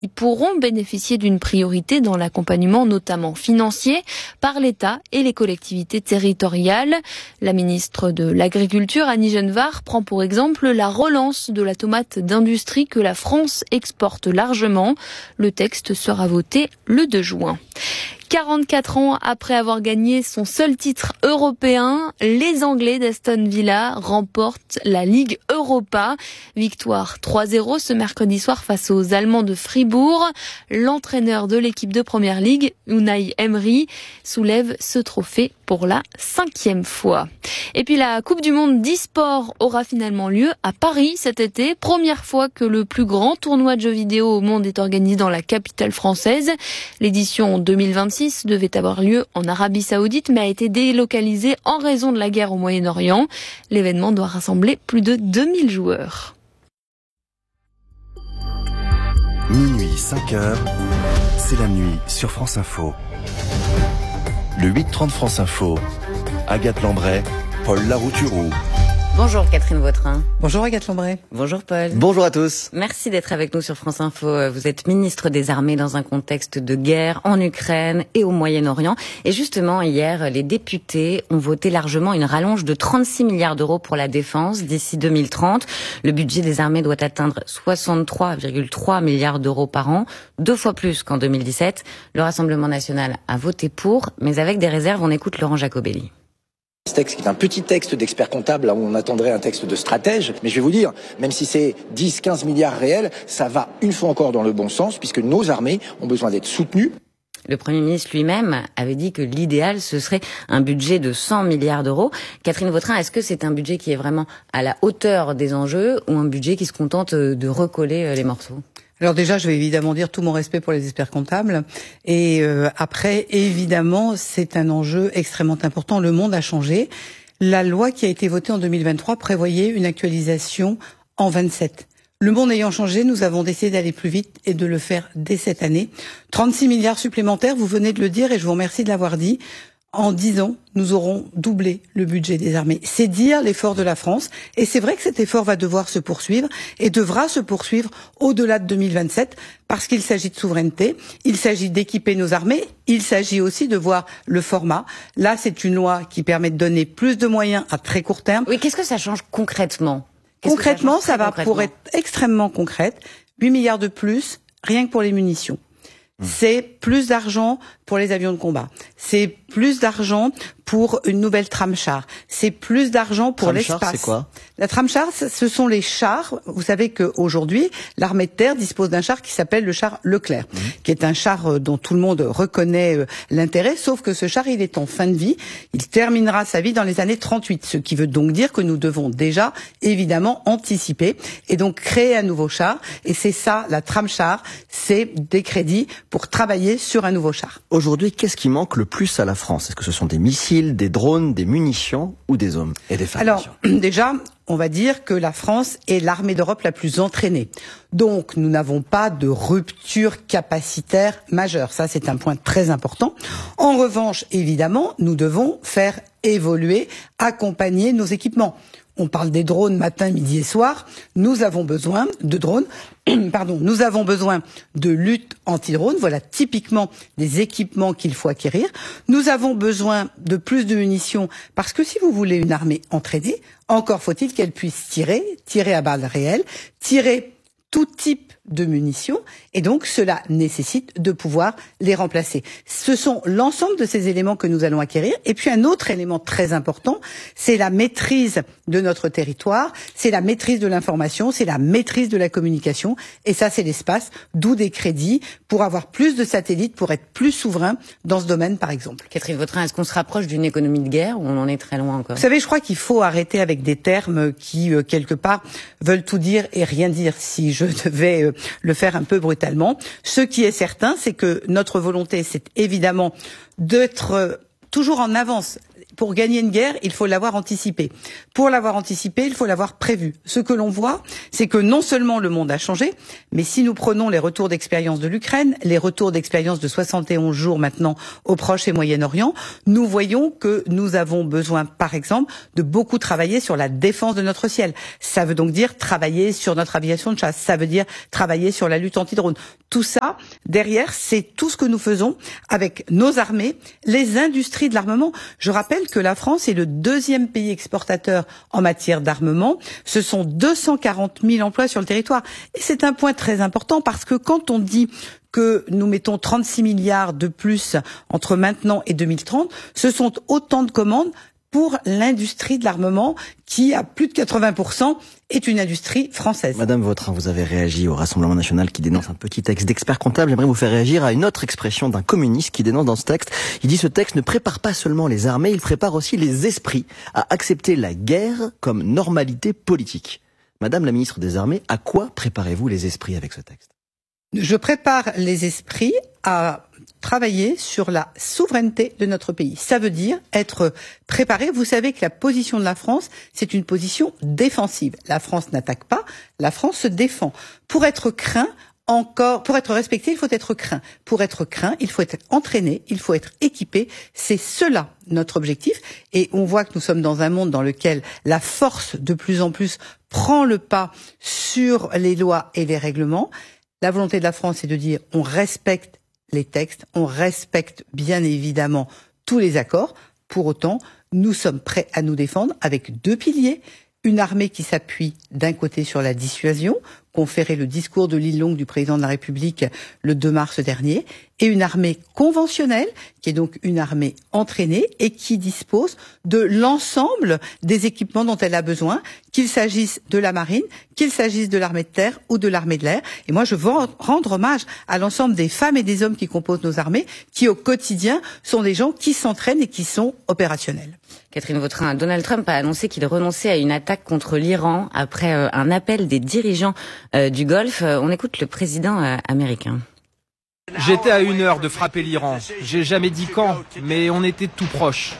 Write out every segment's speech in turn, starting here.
Ils pourront bénéficier d'une priorité dans l'accompagnement, notamment financier, par l'État et les collectivités territoriales. La ministre de l'Agriculture, Annie Genevard, prend pour exemple la relance de la tomate d'industrie que la France exporte largement. Le texte sera voté le 2 juin. 44 ans après avoir gagné son seul titre européen, les Anglais d'Aston Villa remportent la Ligue Europa. Victoire 3-0 ce mercredi soir face aux Allemands de Fribourg. L'entraîneur de l'équipe de Première Ligue, Unai Emery, soulève ce trophée pour la 5e fois. Et puis la Coupe du Monde d'e-sport aura finalement lieu à Paris cet été. Première fois que le plus grand tournoi de jeux vidéo au monde est organisé dans la capitale française. L'édition 2026 devait avoir lieu en Arabie Saoudite, mais a été délocalisée en raison de la guerre au Moyen-Orient. L'événement doit rassembler plus de 2000 joueurs. Minuit 5h, c'est la nuit sur France Info. Le 8h30 France Info, Agathe Lambray, Paul Larouturou. Bonjour Catherine Vautrin. Bonjour Agathe Lambray. Bonjour Paul. Bonjour à tous. Merci d'être avec nous sur France Info. Vous êtes ministre des Armées dans un contexte de guerre en Ukraine et au Moyen-Orient. Et justement, hier, les députés ont voté largement une rallonge de 36 milliards d'euros pour la défense d'ici 2030. Le budget des armées doit atteindre 63,3 milliards d'euros par an, 2 fois plus qu'en 2017. Le Rassemblement national a voté pour, mais avec des réserves. On écoute Laurent Jacobelli. Ce texte qui est un petit texte d'expert comptable, là où on attendrait un texte de stratège, mais je vais vous dire, même si c'est 10-15 milliards réels, ça va une fois encore dans le bon sens, puisque nos armées ont besoin d'être soutenues. Le Premier ministre lui-même avait dit que l'idéal, ce serait un budget de 100 milliards d'euros. Catherine Vautrin, est-ce que c'est un budget qui est vraiment à la hauteur des enjeux ou un budget qui se contente de recoller les morceaux ? Alors déjà, je vais évidemment dire tout mon respect pour les experts comptables. Et après, évidemment, c'est un enjeu extrêmement important. Le monde a changé. La loi qui a été votée en 2023 prévoyait une actualisation en 27. Le monde ayant changé, nous avons décidé d'aller plus vite et de le faire dès cette année. 36 milliards supplémentaires, vous venez de le dire et je vous remercie de l'avoir dit. En 10 ans, nous aurons doublé le budget des armées. C'est dire l'effort de la France. Et c'est vrai que cet effort va devoir se poursuivre et devra se poursuivre au-delà de 2027 parce qu'il s'agit de souveraineté, il s'agit d'équiper nos armées, il s'agit aussi de voir le format. Là, c'est une loi qui permet de donner plus de moyens à très court terme. Oui, qu'est-ce que ça change concrètement ? Concrètement, ça va pour être extrêmement concrète. 8 milliards de plus, rien que pour les munitions. C'est plus d'argent pour les avions de combat. C'est plus d'argent pour une nouvelle tram-char. C'est plus d'argent pour l'espace. Tram-char, c'est quoi ? La tram-char, ce sont les chars. Vous savez qu'aujourd'hui, l'armée de terre dispose d'un char qui s'appelle le char Leclerc, qui est un char dont tout le monde reconnaît l'intérêt, sauf que ce char, il est en fin de vie. Il terminera sa vie dans les années 38, ce qui veut donc dire que nous devons déjà, évidemment, anticiper et donc créer un nouveau char. Et c'est ça, la tram-char, c'est des crédits pour travailler sur un nouveau char. Aujourd'hui, qu'est-ce qui manque le plus à la France ? Est-ce que ce sont des missiles, des drones, des munitions ou des hommes et des femmes ? Alors, déjà, on va dire que la France est l'armée d'Europe la plus entraînée. Donc, nous n'avons pas de rupture capacitaire majeure. Ça, c'est un point très important. En revanche, évidemment, nous devons faire évoluer, accompagner nos équipements. On parle des drones matin, midi et soir. Nous avons besoin de drones. Nous avons besoin de lutte anti-drone. Voilà typiquement des équipements qu'il faut acquérir. Nous avons besoin de plus de munitions parce que si vous voulez une armée entraînée, encore faut-il qu'elle puisse tirer à balles réelles, tirer tout type de munitions, et donc cela nécessite de pouvoir les remplacer. Ce sont l'ensemble de ces éléments que nous allons acquérir. Et puis un autre élément très important, c'est la maîtrise de notre territoire, c'est la maîtrise de l'information, c'est la maîtrise de la communication, et ça c'est l'espace, d'où des crédits pour avoir plus de satellites, pour être plus souverain dans ce domaine par exemple. Catherine Vautrin, est-ce qu'on se rapproche d'une économie de guerre ou on en est très loin encore ? Vous savez, je crois qu'il faut arrêter avec des termes qui, quelque part, veulent tout dire et rien dire, si je devais le faire un peu brutalement. Ce qui est certain, c'est que notre volonté, c'est évidemment d'être toujours en avance. pour gagner une guerre, il faut l'avoir anticipée. Pour l'avoir anticipée, il faut l'avoir prévue. Ce que l'on voit, c'est que non seulement le monde a changé, mais si nous prenons les retours d'expérience de l'Ukraine, les retours d'expérience de 71 jours maintenant au Proche et Moyen-Orient, nous voyons que nous avons besoin, par exemple, de beaucoup travailler sur la défense de notre ciel. Ça veut donc dire travailler sur notre aviation de chasse. Ça veut dire travailler sur la lutte anti-drone. Tout ça, derrière, c'est tout ce que nous faisons avec nos armées, les industries de l'armement. Je rappelle que la France est le deuxième pays exportateur en matière d'armement. Ce sont 240 000 emplois sur le territoire. Et c'est un point très important parce que quand on dit que nous mettons 36 milliards de plus entre maintenant et 2030, ce sont autant de commandes pour l'industrie de l'armement qui, à plus de 80%, est une industrie française. Madame Vautrin, vous avez réagi au Rassemblement national qui dénonce un petit texte d'expert comptable. J'aimerais vous faire réagir à une autre expression d'un communiste qui dénonce dans ce texte. Il dit ce texte ne prépare pas seulement les armées, il prépare aussi les esprits à accepter la guerre comme normalité politique. Madame la ministre des Armées, à quoi préparez-vous les esprits avec ce texte ? Je prépare les esprits à travailler sur la souveraineté de notre pays. Ça veut dire être préparé. Vous savez que la position de la France, c'est une position défensive. La France n'attaque pas, la France se défend. Pour être respecté, il faut être craint. Pour être craint, il faut être entraîné, il faut être équipé. C'est cela notre objectif. Et on voit que nous sommes dans un monde dans lequel la force, de plus en plus, prend le pas sur les lois et les règlements. La volonté de la France, c'est de dire on respecte les textes, on respecte bien évidemment tous les accords. Pour autant, nous sommes prêts à nous défendre avec deux piliers. Une armée qui s'appuie d'un côté sur la dissuasion, conféré le discours de l'île Longue du président de la République le 2 mars dernier, et une armée conventionnelle, qui est donc une armée entraînée et qui dispose de l'ensemble des équipements dont elle a besoin, qu'il s'agisse de la marine, qu'il s'agisse de l'armée de terre ou de l'armée de l'air. Et moi, je veux rendre hommage à l'ensemble des femmes et des hommes qui composent nos armées, qui au quotidien sont des gens qui s'entraînent et qui sont opérationnels. Catherine Vautrin, Donald Trump a annoncé qu'il renonçait à une attaque contre l'Iran après un appel des dirigeants du Golfe. On écoute le président américain. J'étais à 1 heure de frapper l'Iran. J'ai jamais dit quand, mais on était tout proche.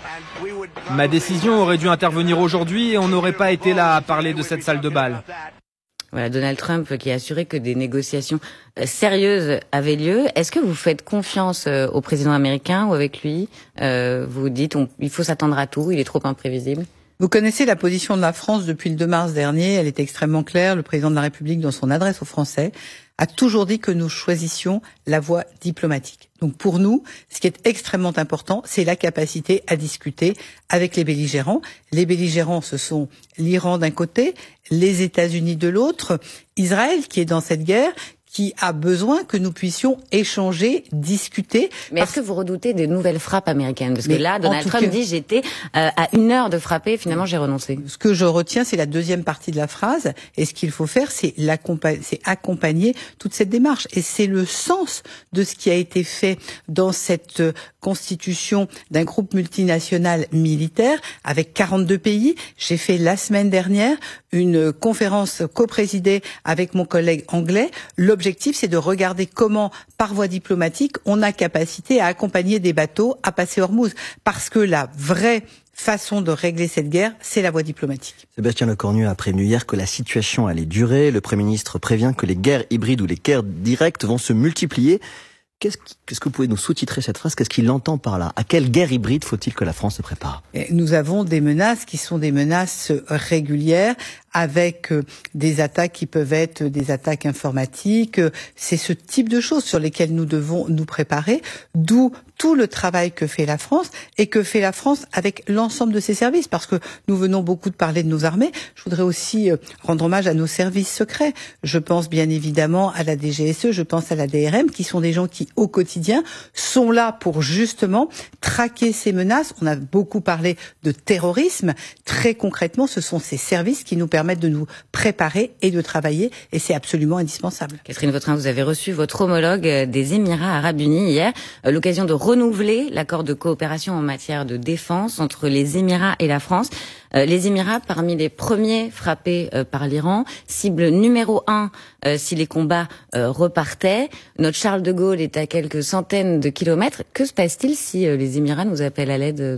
Ma décision aurait dû intervenir aujourd'hui et on n'aurait pas été là à parler de cette salle de bal. Voilà, Donald Trump qui a assuré que des négociations sérieuses avaient lieu. Est-ce que vous faites confiance au président américain ou avec lui vous dites il faut s'attendre à tout, il est trop imprévisible? Vous connaissez la position de la France depuis le 2 mars dernier. Elle est extrêmement claire. Le président de la République, dans son adresse aux Français, a toujours dit que nous choisissions la voie diplomatique. Donc pour nous, ce qui est extrêmement important, c'est la capacité à discuter avec les belligérants. Les belligérants, ce sont l'Iran d'un côté, les États-Unis de l'autre, Israël qui est dans cette guerre, qui a besoin que nous puissions échanger, discuter. Mais est-ce que vous redoutez des nouvelles frappes américaines? Parce que là, Donald Trump dit j'étais à 1 heure de frapper, finalement j'ai renoncé. Ce que je retiens, c'est la deuxième partie de la phrase. Et ce qu'il faut faire, c'est accompagner toute cette démarche. Et c'est le sens de ce qui a été fait dans cette constitution d'un groupe multinational militaire avec 42 pays. J'ai fait la semaine dernière une conférence coprésidée avec mon collègue anglais. L'objectif, c'est de regarder comment, par voie diplomatique, on a capacité à accompagner des bateaux à passer Hormuz. Parce que la vraie façon de régler cette guerre, c'est la voie diplomatique. Sébastien Lecornu a prévenu hier que la situation allait durer. Le Premier ministre prévient que les guerres hybrides ou les guerres directes vont se multiplier. Qu'est-ce que vous pouvez nous sous-titrer cette phrase? Qu'est-ce qu'il entend par là? À quelle guerre hybride faut-il que la France se prépare? Nous avons des menaces qui sont des menaces régulières, avec des attaques qui peuvent être des attaques informatiques. C'est ce type de choses sur lesquelles nous devons nous préparer, d'où tout le travail que fait la France et que fait la France avec l'ensemble de ses services, parce que nous venons beaucoup de parler de nos armées. Je voudrais aussi rendre hommage à nos services secrets. Je pense bien évidemment à la DGSE, je pense à la DRM, qui sont des gens qui, au quotidien, sont là pour justement traquer ces menaces. On a beaucoup parlé de terrorisme. Très concrètement, ce sont ces services qui nous permettent de nous préparer et de travailler, et c'est absolument indispensable. Catherine Vautrin, vous avez reçu votre homologue des Émirats Arabes Unis hier, l'occasion de renouveler l'accord de coopération en matière de défense entre les Émirats et la France. Les Émirats, parmi les premiers frappés par l'Iran, cible numéro 1 si les combats repartaient. Notre Charles de Gaulle est à quelques centaines de kilomètres. Que se passe-t-il si les Émirats nous appellent à l'aide demain ?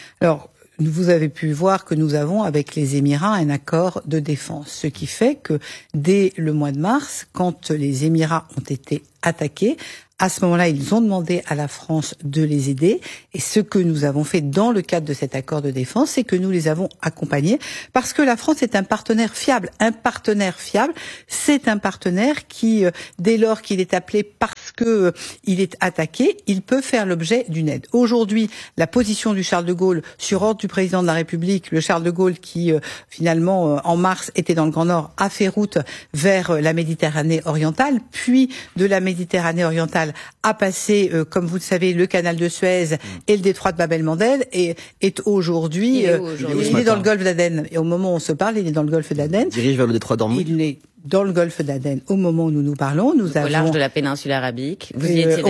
Alors, vous avez pu voir que nous avons avec les Émirats un accord de défense, ce qui fait que dès le mois de mars, quand les Émirats ont été attaqués, à ce moment-là, ils ont demandé à la France de les aider. Et ce que nous avons fait dans le cadre de cet accord de défense, c'est que nous les avons accompagnés parce que la France est un partenaire fiable. Un partenaire fiable, c'est un partenaire qui, dès lors qu'il est appelé parce que il est attaqué, il peut faire l'objet d'une aide. Aujourd'hui, la position du Charles de Gaulle, sur ordre du président de la République, le Charles de Gaulle qui, finalement, en mars, était dans le Grand Nord, a fait route vers la Méditerranée orientale, puis de la Méditerranée orientale a passé, comme vous le savez, le canal de Suez et le détroit de Bab-el-Mandeb et est aujourd'hui, il est dans le golfe d'Aden. Et au moment où on se parle, il est dans le golfe d'Aden. Il dirige vers le détroit d'Ormuz. Il est dans le golfe d'Aden au moment où nous nous parlons. Nous avons au large de la péninsule arabique. Vous y étiez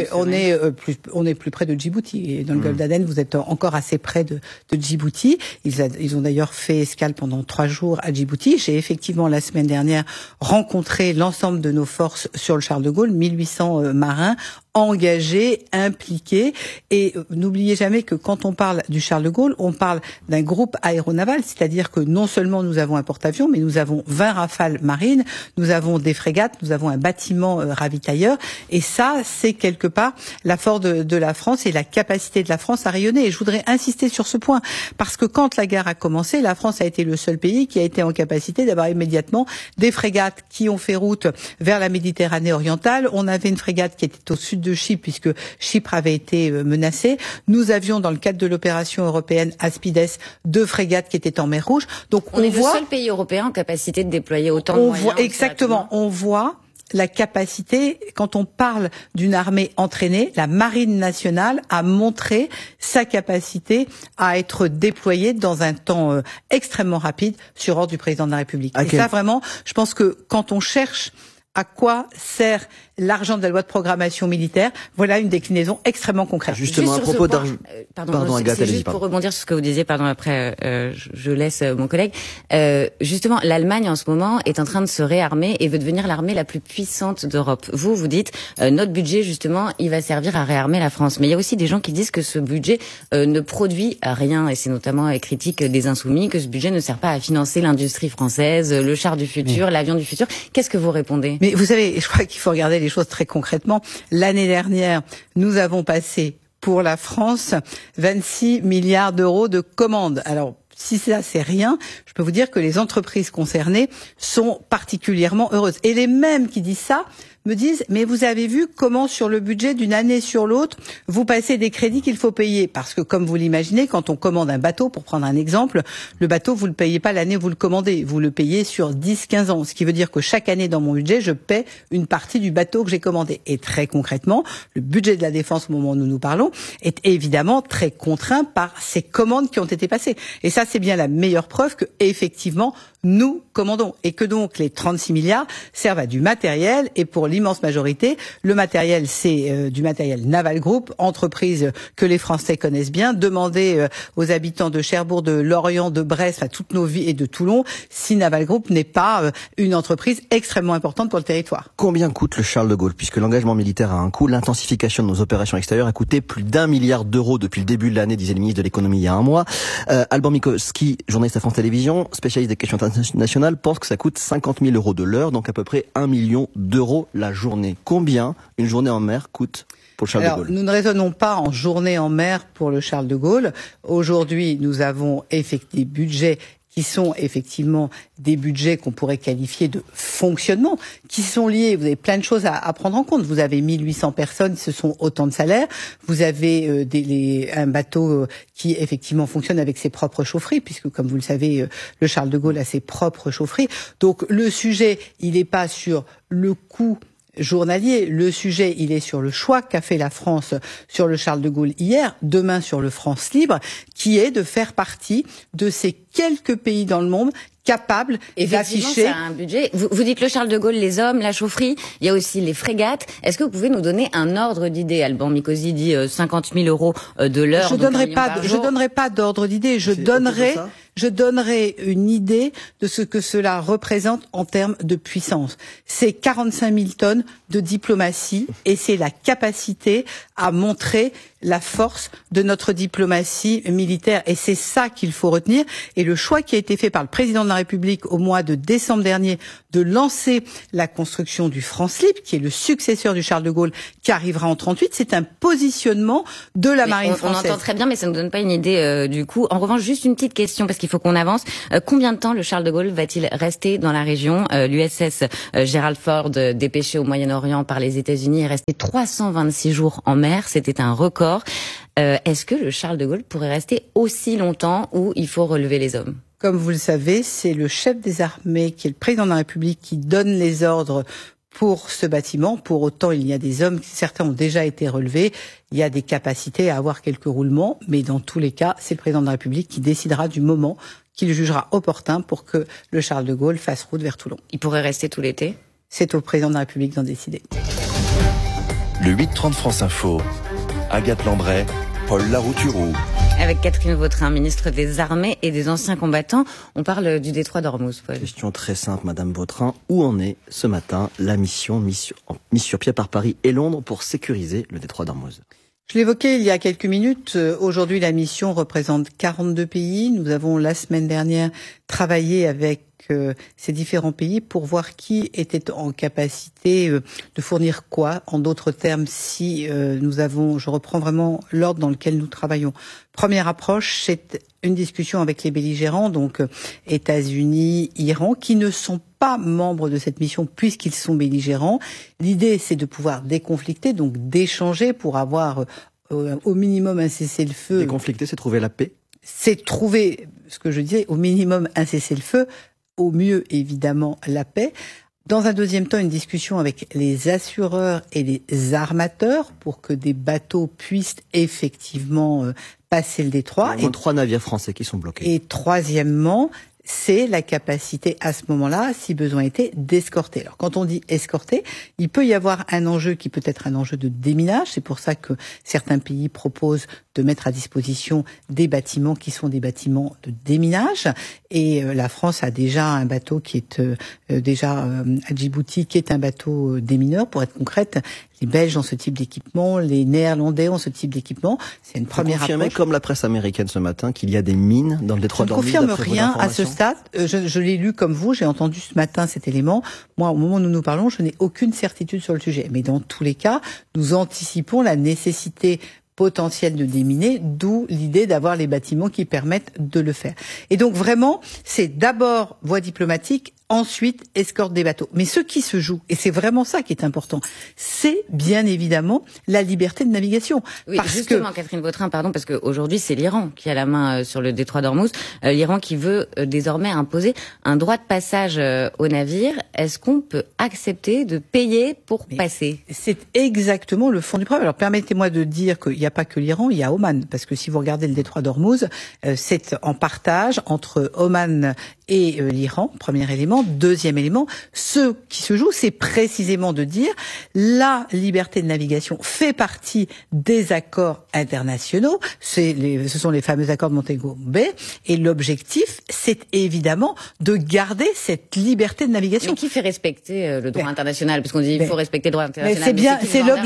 on est plus près de Djibouti. Et dans le golfe d'Aden, vous êtes encore assez près de Djibouti. Ils ont d'ailleurs fait escale pendant 3 jours à Djibouti. J'ai effectivement la semaine dernière rencontré l'ensemble de nos forces sur le Charles de Gaulle, 1800 marins engagés, impliqués. Et n'oubliez jamais que quand on parle du Charles de Gaulle, on parle d'un groupe aéronaval, c'est-à-dire que non seulement nous avons un porte-avions, mais nous avons 20 Rafales marines, nous avons des frégates, nous avons un bâtiment ravitailleur. Et ça, c'est quelque part la force de la France et la capacité de la France à rayonner. Et je voudrais insister sur ce point, parce que quand la guerre a commencé, la France a été le seul pays qui a été en capacité d'avoir immédiatement des frégates qui ont fait route vers la Méditerranée orientale. On avait une frégate qui était au sud de Chypre, puisque Chypre avait été menacée. Nous avions, dans le cadre de l'opération européenne Aspides, 2 frégates qui étaient en mer Rouge. Donc on est le seul pays européen en capacité de déployer autant de moyens. Exactement. On voit la capacité, quand on parle d'une armée entraînée, la Marine nationale a montré sa capacité à être déployée dans un temps extrêmement rapide sur ordre du président de la République. Et ça, vraiment, je pense que quand on cherche à quoi sert l'argent de la loi de programmation militaire, voilà une déclinaison extrêmement concrète. Justement, à propos d'argent... Pardon, c'est juste pour rebondir sur ce que vous disiez, après je laisse mon collègue. Justement, l'Allemagne en ce moment est en train de se réarmer et veut devenir l'armée la plus puissante d'Europe. Vous dites, notre budget, justement, il va servir à réarmer la France. Mais il y a aussi des gens qui disent que ce budget ne produit rien, et c'est notamment les critiques des Insoumis, que ce budget ne sert pas à financer l'industrie française, le char du futur, l'avion du futur. Qu'est-ce que vous répondez ? Mais vous savez, je crois qu'il faut regarder les choses très concrètement. L'année dernière, nous avons passé pour la France 26 milliards d'euros de commandes. Alors, si ça c'est rien, je peux vous dire que les entreprises concernées sont particulièrement heureuses. Et les mêmes qui disent ça me disent, mais vous avez vu comment sur le budget d'une année sur l'autre, vous passez des crédits qu'il faut payer. Parce que comme vous l'imaginez, quand on commande un bateau, pour prendre un exemple, le bateau, vous le payez pas l'année où vous le commandez, vous le payez sur 10-15 ans. Ce qui veut dire que chaque année dans mon budget, je paie une partie du bateau que j'ai commandé. Et très concrètement, le budget de la défense au moment où nous nous parlons est évidemment très contraint par ces commandes qui ont été passées. Et ça, c'est bien la meilleure preuve que, effectivement, nous commandons. Et que donc les 36 milliards servent à du matériel, et pour l'immense majorité, le matériel, c'est du matériel Naval Group, entreprise que les Français connaissent bien. Demandez aux habitants de Cherbourg, de Lorient, de Brest, à toutes nos villes et de Toulon, si Naval Group n'est pas une entreprise extrêmement importante pour le territoire. Combien coûte le Charles de Gaulle ? Puisque l'engagement militaire a un coût, l'intensification de nos opérations extérieures a coûté plus d'1 milliard d'euros depuis le début de l'année, disait le ministre de l'économie il y a un mois. Alban Mikoski, journaliste à France Télévisions, spécialiste des questions internationales, pense que ça coûte 50 000 euros de l'heure, donc à peu près 1 million d'euros la journée. Combien une journée en mer coûte pour le Charles de Gaulle ? Nous ne raisonnons pas en journée en mer pour le Charles de Gaulle. Aujourd'hui, nous avons des budgets qui sont effectivement des budgets qu'on pourrait qualifier de fonctionnement, qui sont liés, vous avez plein de choses à prendre en compte. Vous avez 1800 personnes, ce sont autant de salaires. Vous avez un bateau qui effectivement fonctionne avec ses propres chaufferies, puisque comme vous le savez, le Charles de Gaulle a ses propres chaufferies. Donc le sujet, il n'est pas sur le coût journalier. Le sujet, il est sur le choix qu'a fait la France sur le Charles de Gaulle hier, demain sur le France Libre, qui est de faire partie de ces quelques pays dans le monde capables d'afficher... ça a un budget. Vous dites le Charles de Gaulle, les hommes, la chaufferie, il y a aussi les frégates. Est-ce que vous pouvez nous donner un ordre d'idée ? Alban Mikosi dit 50 000 euros de l'heure. Je donnerai pas d'ordre d'idée. Je donnerai une idée de ce que cela représente en termes de puissance. C'est 45 000 tonnes de diplomatie et c'est la capacité à montrer la force de notre diplomatie militaire. Et c'est ça qu'il faut retenir. Et le choix qui a été fait par le président de la République au mois de décembre dernier de lancer la construction du France Libre, qui est le successeur du Charles de Gaulle, qui arrivera en 38, c'est un positionnement de la marine française. On entend très bien, mais ça ne nous donne pas une idée du coup. En revanche, juste une petite question, parce qu'il faut qu'on avance. Combien de temps le Charles de Gaulle va-t-il rester dans la région? L'USS Gerald Ford, dépêché au Moyen-Orient par les États-Unis, est resté 326 jours en mer. C'était un record. Est-ce que le Charles de Gaulle pourrait rester aussi longtemps ou il faut relever les hommes? Comme vous le savez, c'est le chef des armées, qui est le président de la République, qui donne les ordres pour ce bâtiment. Pour autant, il y a des hommes, certains ont déjà été relevés. Il y a des capacités à avoir quelques roulements, mais dans tous les cas, c'est le président de la République qui décidera du moment qu'il jugera opportun pour que le Charles de Gaulle fasse route vers Toulon. Il pourrait rester tout l'été? C'est au président de la République d'en décider. Le 8-30 France Info, Agathe Lambray, Paul Larouturou. Avec Catherine Vautrin, ministre des Armées et des Anciens Combattants, on parle du détroit d'Ormuz, Paul. Question très simple, Madame Vautrin. Où en est ce matin la mise sur pied par Paris et Londres pour sécuriser le détroit d'Ormuz? Je l'évoquais il y a quelques minutes. Aujourd'hui, la mission représente 42 pays. Nous avons la semaine dernière travaillé avec ces différents pays pour voir qui était en capacité de fournir quoi. En d'autres termes, si je reprends vraiment l'ordre dans lequel nous travaillons. Première approche, c'est une discussion avec les belligérants, donc États-Unis, Iran, qui ne sont pas membres de cette mission puisqu'ils sont belligérants. L'idée, c'est de pouvoir déconflicter, donc d'échanger pour avoir au minimum un cessez-le-feu. Déconflicter, c'est trouver la paix? C'est trouver, ce que je disais, au minimum un cessez-le-feu, au mieux évidemment la paix. Dans un deuxième temps, une discussion avec les assureurs et les armateurs pour que des bateaux puissent effectivement passer le détroit. Il y a 3 navires français qui sont bloqués. Et troisièmement, c'est la capacité à ce moment-là, si besoin était, d'escorter. Alors quand on dit escorter, il peut y avoir un enjeu qui peut être un enjeu de déminage. C'est pour ça que certains pays proposent de mettre à disposition des bâtiments qui sont des bâtiments de déminage. Et la France a déjà un bateau qui est à Djibouti, qui est un bateau démineur, pour être concrète. Les Belges ont ce type d'équipement, les Néerlandais ont ce type d'équipement. C'est une première approche. Vous confirmez, comme la presse américaine ce matin, qu'il y a des mines dans le détroit d'Ormuz? Je ne confirme rien à ce stade. Je l'ai lu comme vous, j'ai entendu ce matin cet élément. Moi, au moment où nous parlons, je n'ai aucune certitude sur le sujet. Mais dans tous les cas, nous anticipons la nécessité potentiel de déminer, d'où l'idée d'avoir les bâtiments qui permettent de le faire. Et donc vraiment, c'est d'abord voie diplomatique, ensuite escorte des bateaux. Mais ce qui se joue, et c'est vraiment ça qui est important, c'est bien évidemment la liberté de navigation. Oui, justement, Catherine Vautrin, parce qu'aujourd'hui c'est l'Iran qui a la main sur le détroit d'Ormuz, l'Iran qui veut désormais imposer un droit de passage aux navires. Est-ce qu'on peut accepter de payer pour passer? C'est exactement le fond du problème. Alors permettez-moi de dire qu'il n'y a pas que l'Iran, il y a Oman, parce que si vous regardez le détroit d'Ormuz, c'est en partage entre Oman et l'Iran, premier élément. Deuxième élément, ce qui se joue, c'est précisément de dire la liberté de navigation fait partie des accords internationaux. Ce sont les fameux accords de Montego Bay. Et l'objectif, c'est évidemment de garder cette liberté de navigation. Mais qui fait respecter le droit international? Parce qu'on dit il faut respecter le droit international. Mais c'est bien,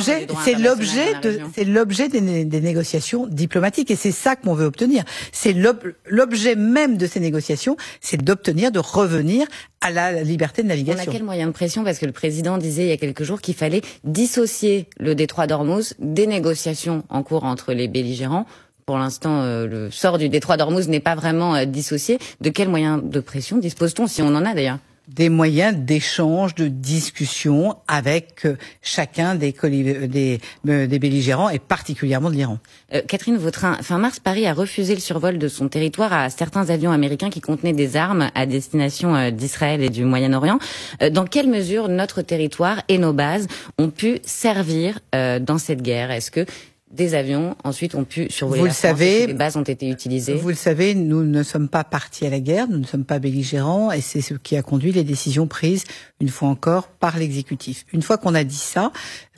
c'est l'objet des négociations diplomatiques. Et c'est ça qu'on veut obtenir. C'est l'objet même de ces négociations, c'est d'obtenir, de revenir à la liberté de navigation. On a quel moyen de pression? Parce que le président disait il y a quelques jours qu'il fallait dissocier le détroit d'Ormuz des négociations en cours entre les belligérants. Pour l'instant, le sort du détroit d'Ormuz n'est pas vraiment dissocié. De quels moyens de pression dispose-t-on, si on en a d'ailleurs? Des moyens d'échange, de discussion avec chacun des belligérants et particulièrement de l'Iran. Catherine Vautrin, fin mars, Paris a refusé le survol de son territoire à certains avions américains qui contenaient des armes à destination d'Israël et du Moyen-Orient. Dans quelle mesure notre territoire et nos bases ont pu servir dans cette guerre? Est-ce que des avions, ensuite, ont pu survoler la France, et les bases ont été utilisées? Vous le savez, nous ne sommes pas partis à la guerre, nous ne sommes pas belligérants, et c'est ce qui a conduit les décisions prises, une fois encore, par l'exécutif. Une fois qu'on a dit ça, ce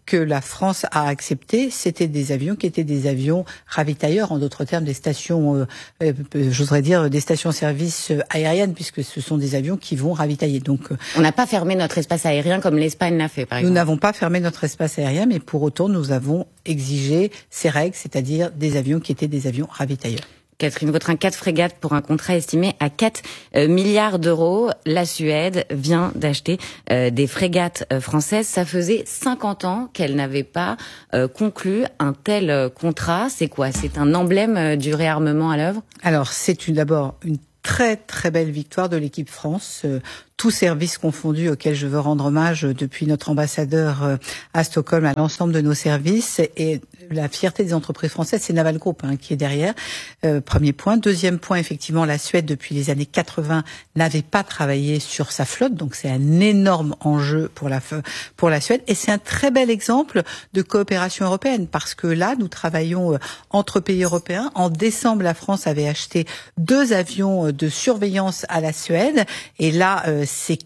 que la France a acceptés, c'était des avions qui étaient des avions ravitailleurs, en d'autres termes des stations, j'oserais dire des stations-service aériennes, puisque ce sont des avions qui vont ravitailler. Donc, on n'a pas fermé notre espace aérien comme l'Espagne l'a fait, par exemple. Nous n'avons pas fermé notre espace aérien, mais pour autant, nous avons exigé ces règles, c'est-à-dire des avions qui étaient des avions ravitailleurs. Catherine Vautrin, 4 frégates pour un contrat estimé à 4 milliards d'euros. La Suède vient d'acheter des frégates françaises. Ça faisait 50 ans qu'elle n'avait pas conclu un tel contrat. C'est quoi? C'est un emblème du réarmement à l'œuvre? Alors, c'est d'abord une très très belle victoire de l'équipe France, tous services confondus, auxquels je veux rendre hommage depuis notre ambassadeur à Stockholm à l'ensemble de nos services, et la fierté des entreprises françaises, c'est Naval Group qui est derrière. Premier point. Deuxième point, effectivement, la Suède depuis les années 80 n'avait pas travaillé sur sa flotte, donc c'est un énorme enjeu pour la Suède, et c'est un très bel exemple de coopération européenne, parce que là nous travaillons entre pays européens. En décembre, la France avait acheté 2 avions de surveillance à la Suède, et là c'est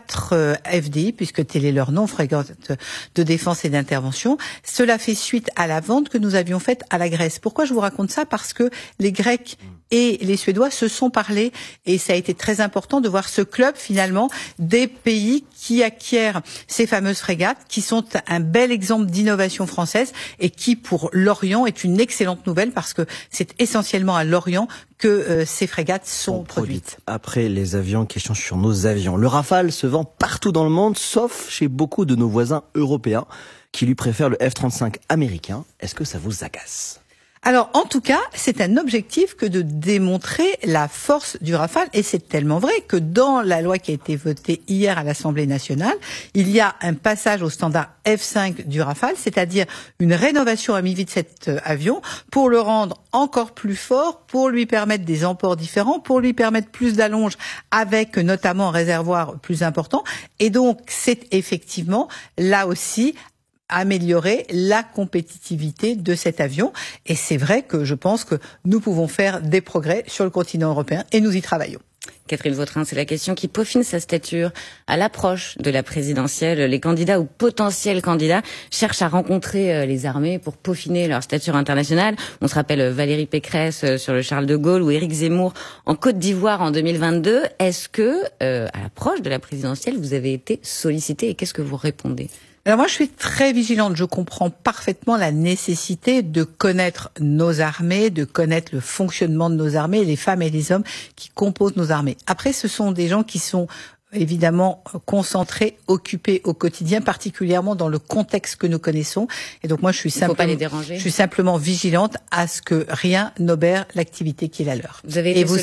4 FDI, puisque tel est leur nom, frégate de défense et d'intervention. Cela fait suite à la vente que nous avions faite à la Grèce. Pourquoi je vous raconte ça? Parce que les Grecs et les Suédois se sont parlé, et ça a été très important de voir ce club finalement des pays qui acquièrent ces fameuses frégates, qui sont un bel exemple d'innovation française, et qui pour l'Orient est une excellente nouvelle, parce que c'est essentiellement à l'Orient que ces frégates sont produites. Après les avions, question sur nos avions. Le Rafale se vend partout dans le monde, sauf chez beaucoup de nos voisins européens qui lui préfèrent le F-35 américain. Est-ce que ça vous agace? Alors, en tout cas, c'est un objectif que de démontrer la force du Rafale, et c'est tellement vrai que dans la loi qui a été votée hier à l'Assemblée nationale, il y a un passage au standard F5 du Rafale, c'est-à-dire une rénovation à mi-vie de cet avion pour le rendre encore plus fort, pour lui permettre des emports différents, pour lui permettre plus d'allonge avec notamment un réservoir plus important. Et donc, c'est effectivement là aussi améliorer la compétitivité de cet avion. Et c'est vrai que je pense que nous pouvons faire des progrès sur le continent européen, et nous y travaillons. Catherine Vautrin, c'est la question qui peaufine sa stature à l'approche de la présidentielle. Les candidats ou potentiels candidats cherchent à rencontrer les armées pour peaufiner leur stature internationale. On se rappelle Valérie Pécresse sur le Charles de Gaulle ou Éric Zemmour en Côte d'Ivoire en 2022. Est-ce que, à l'approche de la présidentielle, vous avez été sollicité, et qu'est-ce que vous répondez? Alors moi, je suis très vigilante. Je comprends parfaitement la nécessité de connaître nos armées, de connaître le fonctionnement de nos armées, les femmes et les hommes qui composent nos armées. Après, ce sont des gens qui sont évidemment concentrés, occupés au quotidien, particulièrement dans le contexte que nous connaissons. Et donc moi, je suis simplement vigilante à ce que rien n'obère l'activité qui est la leur. Vous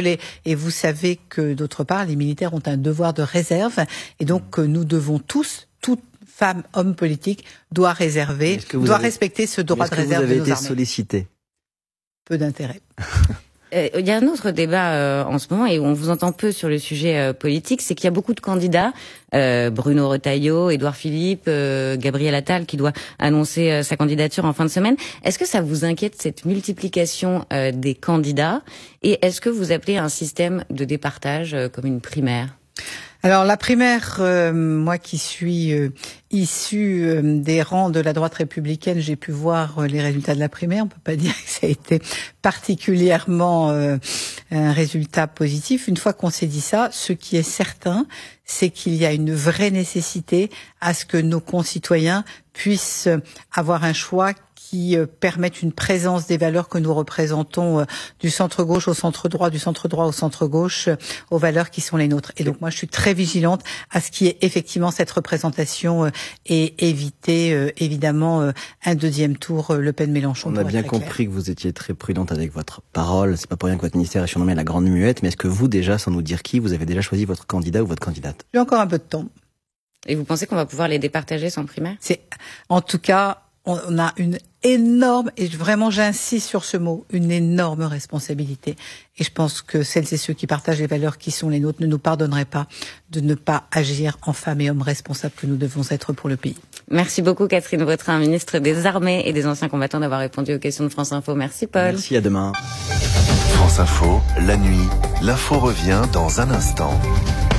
savez que d'autre part, les militaires ont un devoir de réserve, et donc nous devons toutes femmes, hommes politiques, doit respecter ce droit de réserve de nos armées. Est-ce que vous avez été sollicité? Peu d'intérêt. Il y a un autre débat en ce moment, et on vous entend peu sur le sujet politique, c'est qu'il y a beaucoup de candidats, Bruno Retailleau, Édouard Philippe, Gabriel Attal, qui doit annoncer sa candidature en fin de semaine. Est-ce que ça vous inquiète, cette multiplication des candidats, et est-ce que vous appelez un système de départage comme une primaire? Alors la primaire, moi qui suis issue des rangs de la droite républicaine, j'ai pu voir les résultats de la primaire. On peut pas dire que ça a été particulièrement un résultat positif. Une fois qu'on s'est dit ça, ce qui est certain, c'est qu'il y a une vraie nécessité à ce que nos concitoyens puissent avoir un choix qui permettent une présence des valeurs que nous représentons du centre-gauche au centre-droit, du centre-droit au centre-gauche, aux valeurs qui sont les nôtres. Et donc moi, je suis très vigilante à ce qu'il y ait effectivement cette représentation et éviter évidemment un deuxième tour Le Pen-Mélenchon. On a bien compris que vous étiez très prudente avec votre parole. C'est pas pour rien que votre ministère est surnommé la Grande Muette. Mais est-ce que vous déjà, sans nous dire qui, vous avez déjà choisi votre candidat ou votre candidate? J'ai encore un peu de temps. Et vous pensez qu'on va pouvoir les départager sans primaire? En tout cas, on a une énorme, et vraiment j'insiste sur ce mot, une énorme responsabilité. Et je pense que celles et ceux qui partagent les valeurs qui sont les nôtres ne nous pardonneraient pas de ne pas agir en femmes et hommes responsables que nous devons être pour le pays. Merci beaucoup Catherine Vautrin, ministre des Armées et des Anciens Combattants, d'avoir répondu aux questions de France Info. Merci Paul. Merci, à demain. France Info, la nuit, l'info revient dans un instant.